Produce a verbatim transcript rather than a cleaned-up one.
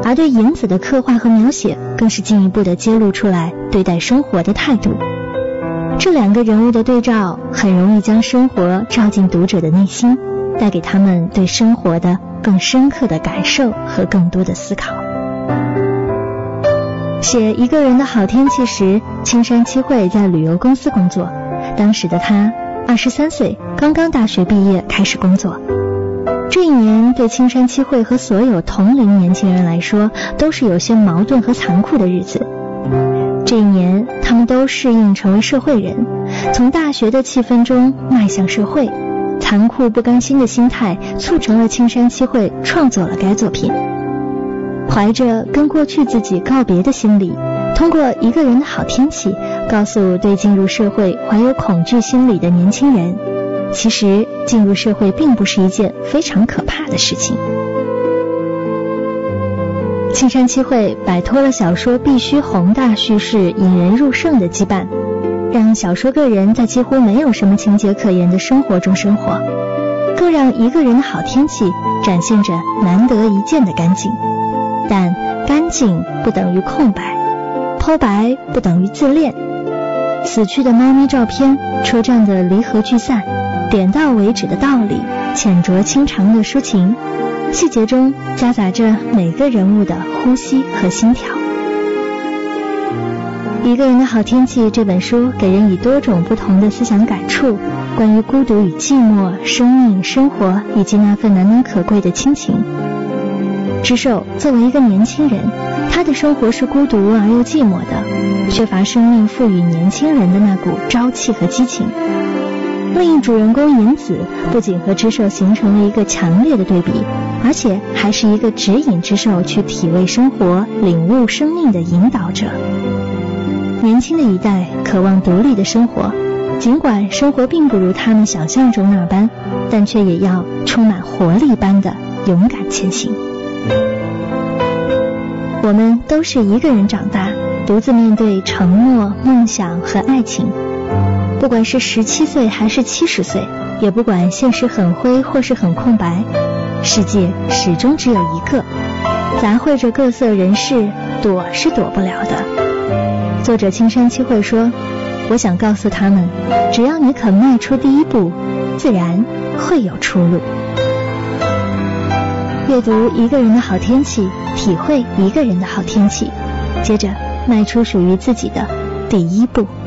而对银子的刻画和描写更是进一步的揭露出来对待生活的态度。这两个人物的对照很容易将生活照进读者的内心，带给他们对生活的更深刻的感受和更多的思考。写一个人的好天气时，青山七惠在旅游公司工作，当时的他二十三岁，刚刚大学毕业开始工作。这一年对青山七惠和所有同龄年轻人来说都是有些矛盾和残酷的日子。这一年他们都适应成为社会人，从大学的气氛中迈向社会，残酷不甘心的心态促成了青山七惠创作了该作品。怀着跟过去自己告别的心理，通过一个人的好天气告诉对进入社会怀有恐惧心理的年轻人，其实进入社会并不是一件非常可怕的事情。青山七惠摆脱了小说必须宏大叙事引人入胜的羁绊，让小说个人在几乎没有什么情节可言的生活中生活，更让一个人的好天气展现着难得一见的干净。但干净不等于空白，剖白不等于自恋。死去的猫咪照片，车站的离合聚散，点到为止的道理，浅酌清长的抒情，细节中夹杂着每个人物的呼吸和心跳。一个人的好天气这本书给人以多种不同的思想感触，关于孤独与寂寞、生命、生活以及那份难能可贵的亲情。知寿作为一个年轻人，他的生活是孤独而又寂寞的，缺乏生命赋予年轻人的那股朝气和激情。另一主人公银子不仅和知寿形成了一个强烈的对比，而且还是一个指引知寿去体味生活、领悟生命的引导者。年轻的一代渴望独立的生活，尽管生活并不如他们想象中那般，但却也要充满活力般的勇敢前行。我们都是一个人长大，独自面对承诺、梦想和爱情。不管是十七岁还是七十岁，也不管现实很灰或是很空白，世界始终只有一个，杂烩着各色人士，躲是躲不了的。作者青山七惠说，我想告诉他们，只要你肯迈出第一步，自然会有出路。阅读一个人的好天气，体会一个人的好天气，接着迈出属于自己的第一步。